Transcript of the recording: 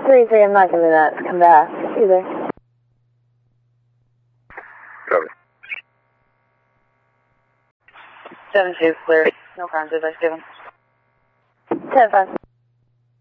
3-3, I'm not giving that to come back either. Copy. 7-2, clear. No crimes, advice given. 10-5.